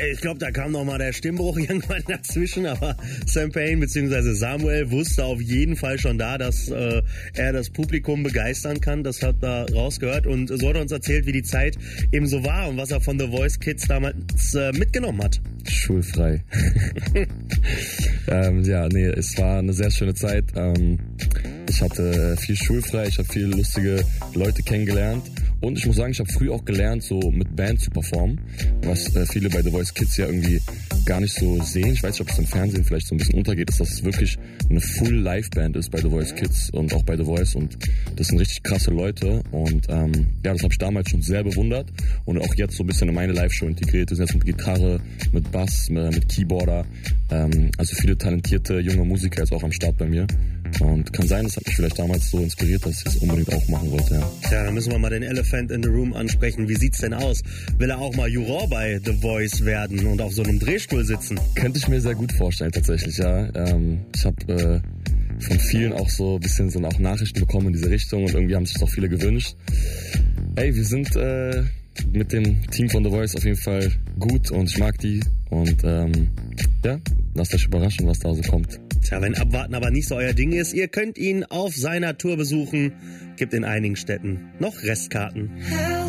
Ich glaube, da kam noch mal der Stimmbruch irgendwann dazwischen, aber Sam Payne bzw. Samuel wusste auf jeden Fall schon da, dass er das Publikum begeistern kann. Das hat er rausgehört und so hat er uns erzählt, wie die Zeit eben so war und was er von The Voice Kids damals mitgenommen hat. Schulfrei. Es war eine sehr schöne Zeit. Ich hatte viel schulfrei, ich habe viele lustige Leute kennengelernt. Und ich muss sagen, ich habe früh auch gelernt, so mit Band zu performen, was viele bei The Voice Kids ja irgendwie gar nicht so sehen. Ich weiß nicht, ob es im Fernsehen vielleicht so ein bisschen untergeht, dass das wirklich eine Full-Live-Band ist bei The Voice Kids und auch bei The Voice. Und das sind richtig krasse Leute. Und das habe ich damals schon sehr bewundert und auch jetzt so ein bisschen in meine Live-Show integriert. Das ist jetzt mit Gitarre, mit Bass, mit Keyboarder. Also viele talentierte junge Musiker jetzt auch am Start bei mir. Und kann sein, das hat mich vielleicht damals so inspiriert, dass ich das unbedingt auch machen wollte. Ja. Tja, dann müssen wir mal den Elephant in the Room ansprechen. Wie sieht's denn aus? Will er auch mal Juror bei The Voice werden und auf so einem Drehstuhl sitzen? Könnte ich mir sehr gut vorstellen, tatsächlich, ja. Ich habe von vielen auch so ein bisschen so auch Nachrichten bekommen in diese Richtung und irgendwie haben sich das auch viele gewünscht. Ey, wir sind mit dem Team von The Voice auf jeden Fall gut und ich mag die und lasst euch überraschen, was da so kommt. Tja, wenn Abwarten aber nicht so euer Ding ist, ihr könnt ihn auf seiner Tour besuchen. Gibt in einigen Städten noch Restkarten.